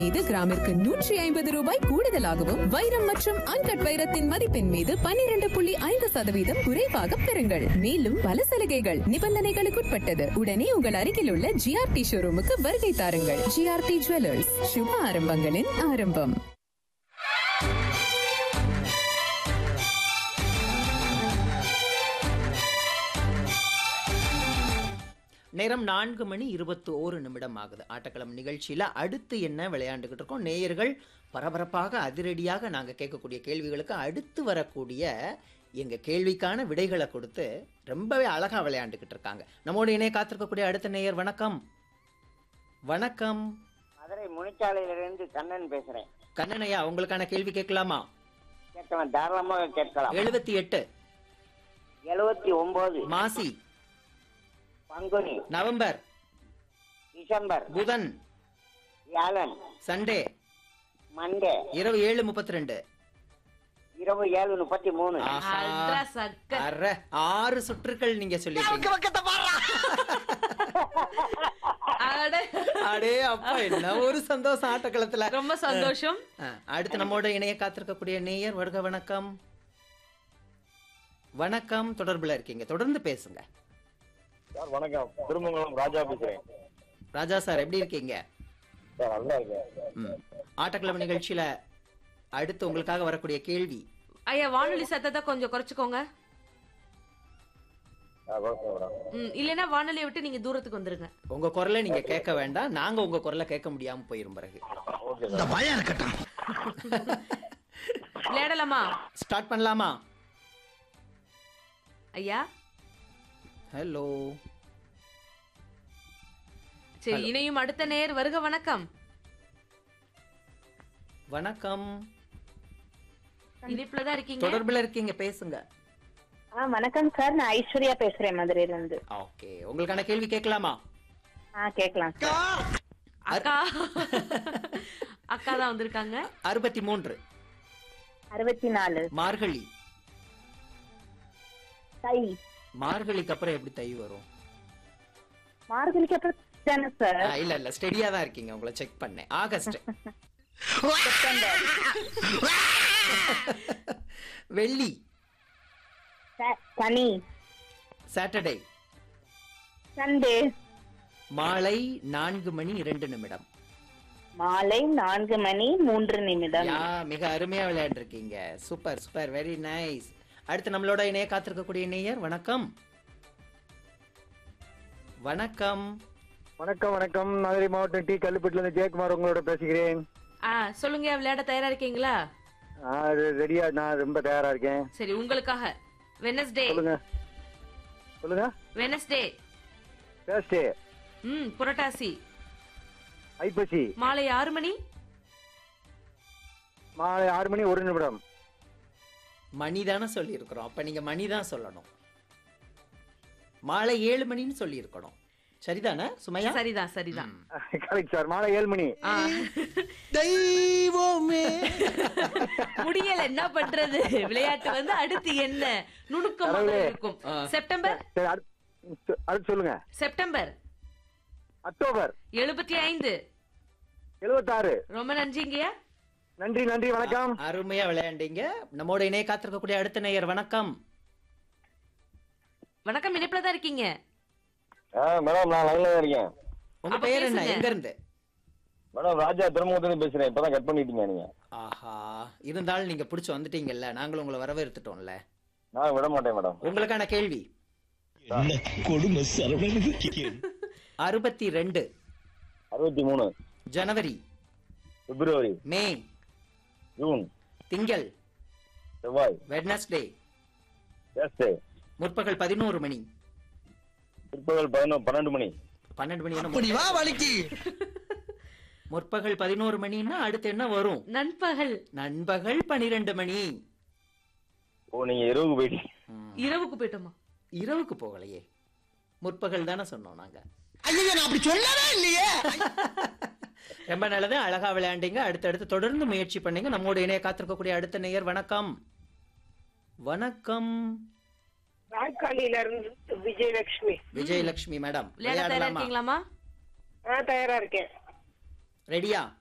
இது கிராமிற்கு 150 ரூபாய் கூடுதலாகவும் வைரம் மற்றும் அன்கட் வைரத்தின் மதிப்பின் மீது 12.5% குறைவாக பெறுங்கள். மேலும் பல சலுகைகள் நிபந்தனைகளுக்குட்பட்டது. உடனே உங்கள் அருகில் உள்ள ஜிஆர்டி ஷோரூமுக்கு வருகை தாருங்கள். ஜிஆர்டி ஜுவல்லர்ஸ், சுப ஆரம்பங்களின் ஆரம்பம். நேரம் 4:21 ஆகுது. ஆட்டக்களம் நிகழ்ச்சியில் அடுத்து என்ன விளையாண்டுக்கிட்டு இருக்கோம்? நேயர்கள் பரபரப்பாக அதிரடியாக நாங்கள் கேட்கக்கூடிய கேள்விகளுக்கு அடுத்து வரக்கூடிய எங்கள் கேள்விக்கான விடைகளை கொடுத்து ரொம்பவே அழகாக விளையாண்டுக்கிட்டு இருக்காங்க. நம்மோடு இணைய காத்திருக்கக்கூடிய அடுத்த நேயர். வணக்கம். வணக்கம். மதுரை முனிச்சாலையிலிருந்து கண்ணன் பேசுறேன். கண்ணன் ஐயா, உங்களுக்கான கேள்வி கேட்கலாமா? கேட்கலாம், தாராளமாக கேட்கலாம். 78. 79. மாசி. பங்குனி. நவம்பர். டிசம்பர். புதன். வியாழன். சண்டே. மண்டே. இரவு 7:32. இரவு 7:33. அற 6 சுற்றுக்கள் நீங்க சொல்லிருக்கீங்க. அடே அப்பா, என்ன ஒரு சந்தோஷம் ஆட்டக்களத்துல. ரொம்ப சந்தோஷம். அடுத்து நம்மோட இணைய காத்திருக்கக்கூடிய நேயர். வருக. வணக்கம். வணக்கம், தொடர்புல இருக்கீங்க, தொடர்ந்து பேசுங்க. சார் வணக்கம், திருமங்கலம் ராஜா பேசுறேன். ராஜா சார், எப்படி இருக்கீங்க? சார் நல்லா இருக்கேன். ஆட்டக்கிழமை நிகழ்ச்சியில அடுத்து உங்களுக்காக வரக்கூடிய கேள்வி. ஐயா, வானொலி சத்தத்தை கொஞ்சம் குறைச்சுக்கோங்க. இல்லைன்னா வானொலியை விட்டு நீங்க தூரத்துக்கு வந்துருங்க. உங்க குரலை நீங்க கேட்க வேண்டாம், நாங்க உங்க குரலை கேட்க முடியாம போயிரும். பிறகு விளையாடலாமா? ஸ்டார்ட் பண்ணலாமா? ஐயா ஹலோ. சரி, இணையும் அடுத்த நேர். வருக. வணக்கம். வணக்கம். இணைப்புல தான் இருக்கீங்க, தொடர்புல இருக்கீங்க, பேசுங்க. வணக்கம் சார், நான் ஐஸ்வர்யா பேசுறேன் மதுரையில இருந்து. ஓகே, உங்களுக்கான கேள்வி கேட்கலாமா? கேட்கலாம் சார். அக்கா அக்கா தான் வந்திருக்காங்க. 63. 64. மார்கழி. தை. மார்கழிக்கு அப்புறம் எப்படி தை வரும்? மார்கழிக்கு அப்புறம் தானே சார்? இல்ல இல்ல, ஸ்டெடியா தான் இருக்கீங்க, உங்களை செக் பண்ணேன். ஆகஸ்ட். வெள்ளி. சனி. சாட்டர்டே. சண்டே. மாலை 4:02. மாலை 4:03. மிக அருமையா விளையாண்டு இருக்கீங்க. Super super, very nice. அடுத்து நம்மளோட இணைய காத்திருக்கக்கூடிய நேயர். வணக்கம். வணக்கம். வணக்கம் வணக்கம், மதுரை மாவட்டம் டி கல்லுப்பட்டில இருந்து ஜெயக்குமார் உங்களோட பேசுகிறேன். சொல்லுங்க, விளையாட தயாரா இருக்கீங்களா? ரெடியா, நான் ரொம்ப தயாரா இருக்கேன். சரி, உங்களுக்காக வெனஸ்டே. சொல்லுங்க சொல்லுங்க. வெனஸ்டே. தேர்ஸ்டே. புரட்டாசி. ஐப்பசி. மாலை 6 மணி. மாலை 6:01. மணி தானே சொல்லி இருக்கிறோம், அப்ப நீங்க மணி தான் சொல்லணும். மாலை 7 மணின்னு சொல்லி இருக்கணும். சரிதானே சுமையா? சரிதான் சரிதான். கரெக்ட் சார், மாலை 7 மணி. தெய்வமே, முடியல, என்ன பண்றது? விளையாட்டு வந்து அடுத்து என்ன நுணுக்கமாக இருக்கும். செப்டம்பர். அடுத்து சொல்லுங்க. செப்டம்பர். அக்டோபர். 75. 76. ரொம்ப நன்றிங்கய்யா. நன்றி நன்றி, வணக்கம். அருமையா விளையாண்டீங்க. நம்மோட இணைய காத்திருக்கக்கூடிய அடுத்த நேயர். வணக்கம். வணக்கம், இணைப்புல தான் இருக்கீங்க. மேடம், நான் லைன்ல தான் இருக்கேன். உங்க பேர் என்ன, எங்க இருந்து? மேடம், ராஜா திருமங்கலத்துல பேசுறேன். இப்பதான் கட் பண்ணிட்டீங்க நீங்க. ஆஹா, இருந்தாலும் நீங்க பிடிச்சு வந்துட்டீங்கல்ல, நாங்களும் உங்களை வரவேற்றுட்டோம்ல. நான் விட மாட்டேன் மேடம். உங்களுக்கான கேள்வி. 62. 63. ஜனவரி. பிப்ரவரி. மே. ஜூன். திங்கள். செவ்வாய். வெட்னஸ்டே. தேர்ஸ்டே. முற்பகல் 11 மணி. பிற்பகல் 12 மணி. 12 மணி. முற்பகல் 11 மணின்னா அடுத்து என்ன வரும்? நண்பகல். நண்பகல் 12 மணி. ஓ, நீங்க இரவுக்கு போயிட்டீங்க. இரவுக்கு போயிட்டோமா? இரவுக்கு போகலையே, முற்பகல் தானே சொன்னோம் நாங்க. ரொம்ப நல்லது, அழகா விளையாண்டீங்க. அடுத்தடுத்து தொடர்ந்து முயற்சி பண்ணீங்க. நம்மோட இணைய காத்திருக்கக்கூடிய அடுத்த நேயர். வணக்கம். வணக்கம். நாற்காலியில இருந்து விஜயலட்சுமி. விஜயலட்சுமி மேடம், விளையாட தயாரா இருக்கீங்களாமா? தயாரா இருக்கேன். ரெடியா?